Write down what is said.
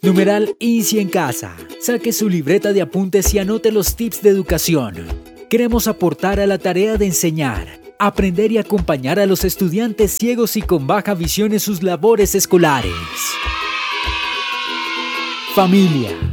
Numeral Easy en casa. Saque su libreta de apuntes y anote los tips de educación. Queremos aportar a la tarea de enseñar, aprender y acompañar a los estudiantes ciegos y con baja visión en sus labores escolares. Familia.